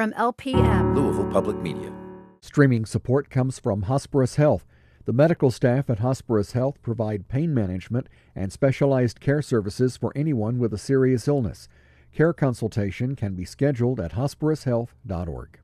from LPM. Louisville Public Media. Streaming support comes from Hospirus Health. The medical staff at Hospirus Health provide pain management and specialized care services for anyone with a serious illness. Care consultation can be scheduled at hospirushealth.org.